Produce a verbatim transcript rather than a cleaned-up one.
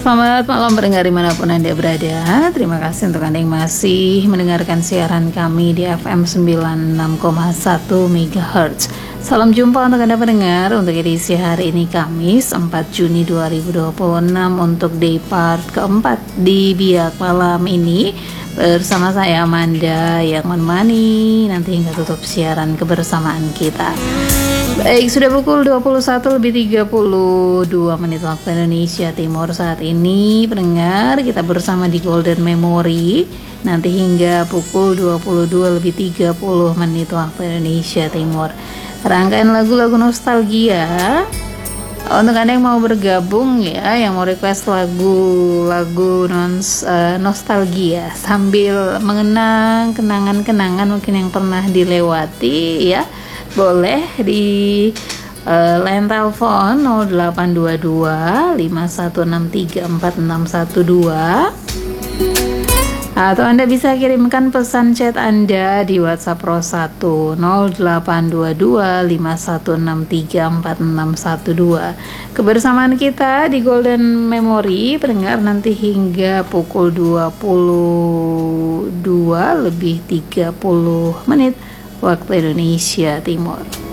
Selamat malam pendengar dimanapun Anda berada. Terima kasih untuk Anda yang masih mendengarkan siaran kami di F M sembilan puluh enam koma satu megahertz. Salam jumpa untuk Anda pendengar untuk edisi hari ini Kamis empat Juni dua ribu dua puluh enam untuk day part keempat di Biak Malam ini bersama saya Amanda yang menemani nanti hingga tutup siaran kebersamaan kita. Baik, sudah pukul dua puluh satu lebih tiga puluh dua menit waktu Indonesia Timur saat ini. Pendengar, kita bersama di Golden Memory nanti hingga pukul dua puluh dua lebih tiga puluh menit waktu Indonesia Timur. Rangkaian lagu-lagu nostalgia. Untuk Anda yang mau bergabung ya, yang mau request lagu-lagu non uh, nostalgia sambil mengenang kenangan-kenangan mungkin yang pernah dilewati ya, boleh di uh, line telepon nol delapan dua dua lima satu enam tiga empat enam satu dua atau Anda bisa kirimkan pesan chat Anda di WhatsApp Pro satu nol delapan dua dua lima satu enam tiga empat enam satu dua. Kebersamaan kita di Golden Memory pendengar nanti hingga pukul dua puluh dua lebih tiga puluh menit waktu Indonesia Timur.